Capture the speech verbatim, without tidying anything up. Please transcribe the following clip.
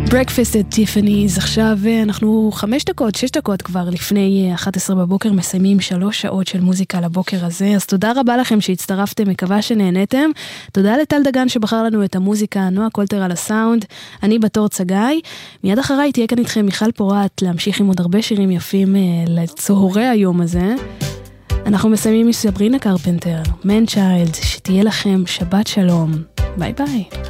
Breakfast at Tiffany's, עכשיו אנחנו חמש דקות, שש דקות כבר לפני אחת עשרה בבוקר, מסיימים שלוש שעות של מוזיקה לבוקר הזה, אז תודה רבה לכם שהצטרפתם, מקווה שנהנתם, תודה לטל דגן שבחר לנו את המוזיקה, נועה קולטר על הסאונד, אני בתור צגאי, מיד אחריי תהיה כאן איתכם מיכל פורט, להמשיך עם עוד הרבה שירים יפים לצהרי היום הזה, אנחנו מסיימים עם סברינה קרפנטר, Man Child, שתהיה לכם שבת שלום, ביי ביי.